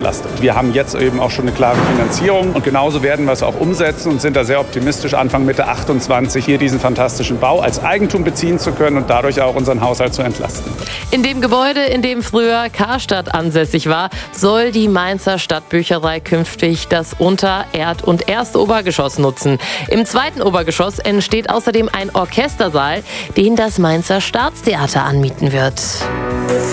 entlastet. Wir haben jetzt eben auch schon eine klare Finanzierung und genauso werden wir es auch umsetzen und sind da sehr optimistisch, Anfang Mitte 28 hier diesen fantastischen Bau als Eigentum beziehen zu können und dadurch auch unseren Haushalt zu entlasten. In dem Gebäude, in dem früher Karstadt ansässig war, soll die Mainzer Stadtbücherei künftig das Unter-, Erd- und erste Obergeschoss nutzen. Im zweiten Obergeschoss entsteht außerdem ein Orchestersaal, den das Mainzer Staatstheater anmieten wird.